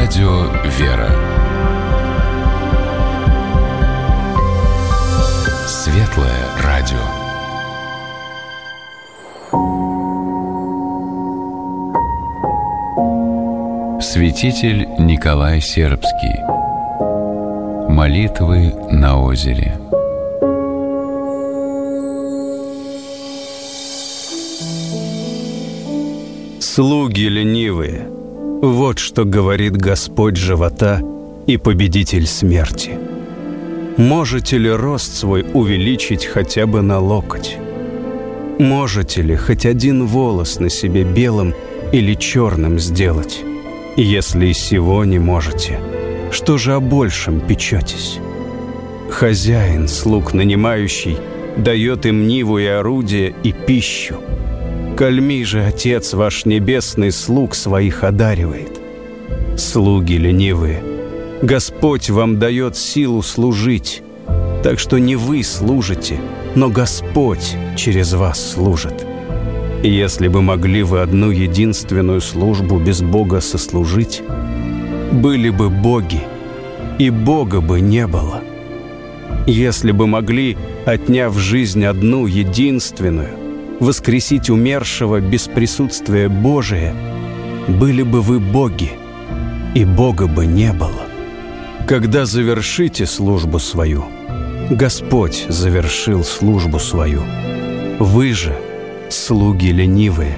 Радио «Вера». Светлое радио. Святитель Николай Сербский. Молитвы на озере. Слуги ленивые, вот что говорит Господь живота и победитель смерти. Можете ли рост свой увеличить хотя бы на локоть? Можете ли хоть один волос на себе белым или черным сделать? Если и сего не можете, что же о большем печетесь? Хозяин, слуг нанимающий, дает им ниву и орудие, и пищу. Кальми же Отец ваш Небесный слуг своих одаривает. Слуги ленивые, Господь вам дает силу служить, так что не вы служите, но Господь через вас служит. Если бы могли вы одну единственную службу без Бога сослужить, были бы боги, и Бога бы не было. Если бы могли, отняв жизнь одну единственную, воскресить умершего без присутствия Божия, были бы вы боги, и Бога бы не было. Когда завершите службу свою, Господь завершил службу свою. Вы же, слуги ленивые.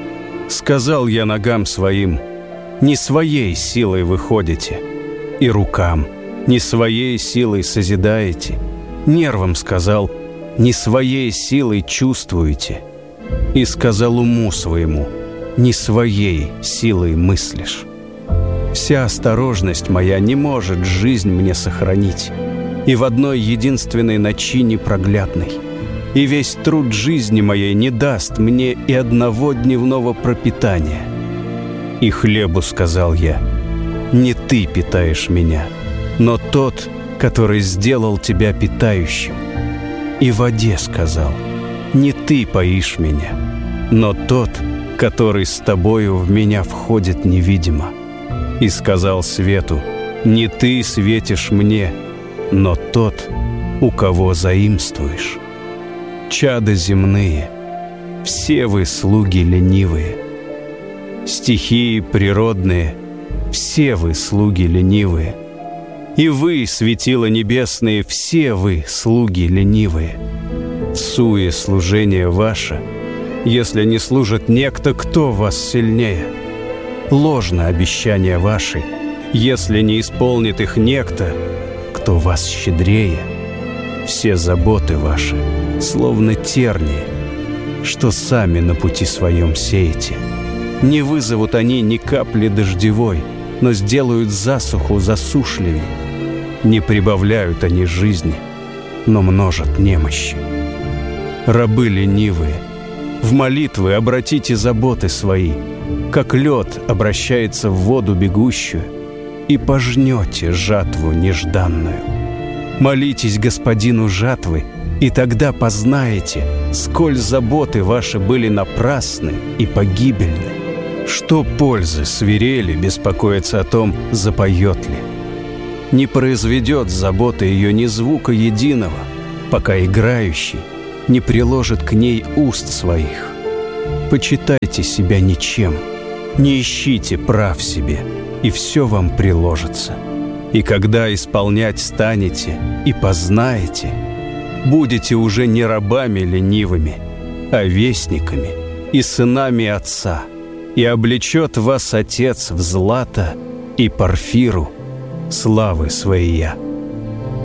Сказал я ногам своим: не своей силой вы ходите, и рукам не своей силой созидаете. Нервам сказал: не своей силой чувствуете. И сказал уму своему: не своей силой мыслишь. Вся осторожность моя не может жизнь мне сохранить, и в одной единственной ночи непроглядной. И весь труд жизни моей не даст мне и одного дневного пропитания. И хлебу сказал я: не ты питаешь меня, но тот, который сделал тебя питающим. И воде сказал: не ты поишь меня, но тот, который с тобою в меня входит невидимо. И сказал свету: не ты светишь мне, но тот, у кого заимствуешь. Чада земные, все вы слуги ленивые. Стихии природные, все вы слуги ленивые. И вы, светила небесные, все вы слуги ленивые. Суе служение ваше, если не служит некто, кто вас сильнее. Ложно обещания ваши, если не исполнит их некто, кто вас щедрее. Все заботы ваши, словно тернии, что сами на пути своем сеете. Не вызовут они ни капли дождевой, но сделают засуху засушливей. Не прибавляют они жизни, но множат немощи. Рабы ленивые, в молитвы обратите заботы свои, как лед обращается в воду бегущую, и пожнете жатву нежданную. Молитесь Господину жатвы, и тогда познаете, сколь заботы ваши были напрасны и погибельны. Что пользы свирели беспокоиться о том, запоет ли? Не произведет забота ее ни звука единого, пока играющий не приложит к ней уст своих. Почитайте себя ничем, не ищите прав себе, и все вам приложится. И когда исполнять станете и познаете, будете уже не рабами ленивыми, а вестниками и сынами Отца, и облечет вас Отец в злато и порфиру славы своей.